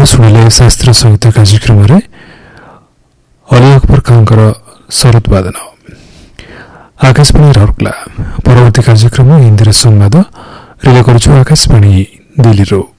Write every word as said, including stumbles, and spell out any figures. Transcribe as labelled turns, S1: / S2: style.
S1: ଶୁଣିଲେ ଶାସ୍ତ୍ରୀୟ ସଙ୍ଗୀତ କାର୍ଯ୍ୟକ୍ରମରେ ଅଲି ଅକବର ଖାଁଙ୍କର ସରୋଦ ବାଦନ। ଆକାଶବାଣୀ ରାଉରକେଲା। ପରବର୍ତ୍ତୀ କାର୍ଯ୍ୟକ୍ରମ ହିନ୍ଦୀରେ ସମ୍ବାଦ ରିଲେ କରୁଛୁ ଆକାଶବାଣୀ ଦିଲ୍ଲୀରୁ।